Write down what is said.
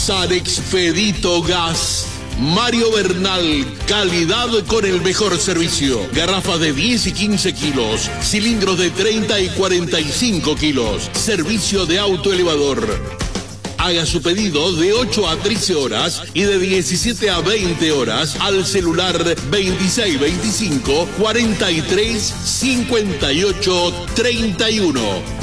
San Expedito Gas. Mario Bernal, calidad con el mejor servicio. Garrafas de 10 y 15 kilos, cilindros de 30 y 45 kilos. Servicio de autoelevador. Haga su pedido de 8 a 13 horas y de 17 a 20 horas al celular 2625 43 58 31.